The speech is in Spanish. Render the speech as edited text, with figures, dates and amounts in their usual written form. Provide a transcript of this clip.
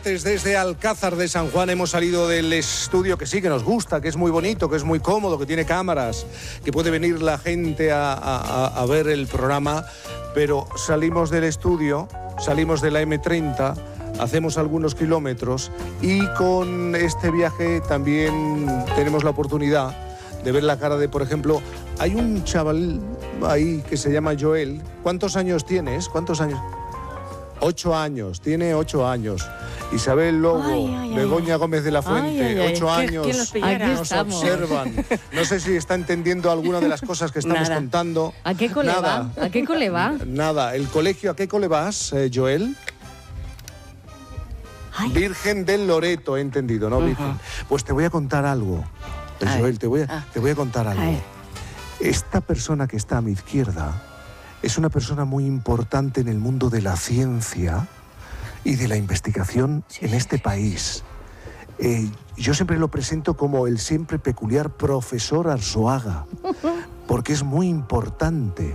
Desde Alcázar de San Juan hemos salido del estudio que sí, que nos gusta, que es muy bonito, que es muy cómodo, que tiene cámaras, que puede venir la gente a ver el programa, pero salimos del estudio, salimos de la M30, hacemos algunos kilómetros y con este viaje también tenemos la oportunidad de ver la cara de, por ejemplo, hay un chaval ahí que se llama Joel. ¿Cuántos años tienes? ¿Cuántos años? 8 años, tiene 8 años. Isabel Lobo, Begoña Gómez de la Fuente, 8 años, nos observan. No sé si está entendiendo alguna de las cosas que estamos contando. ¿A qué cole va? ¿A qué cole va? Nada, el colegio, ¿a qué cole vas, Joel? Virgen del Loreto, he entendido, ¿no? Virgen. Pues te voy a contar algo, Joel, te voy a contar algo. Esta persona que está a mi izquierda es una persona muy importante en el mundo de la ciencia y de la investigación en este país. Yo siempre lo presento como el siempre peculiar profesor Arzuaga, porque es muy importante